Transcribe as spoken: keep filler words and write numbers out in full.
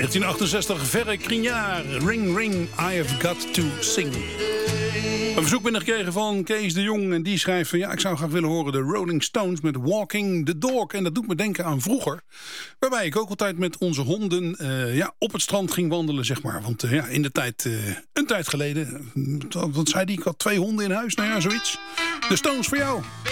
negentien achtenzestig, Verre Crignard. Ring, ring, I have got to sing. Een verzoek binnengekregen van Kees de Jong. En die schrijft van ja, ik zou graag willen horen de Rolling Stones met Walking the Dog. En dat doet me denken aan vroeger. Waarbij ik ook altijd met onze honden uh, ja, op het strand ging wandelen, zeg maar. Want uh, ja, in de tijd, uh, een tijd geleden, wat zei die, ik had twee honden in huis. Nou ja, zoiets. De Stones voor jou.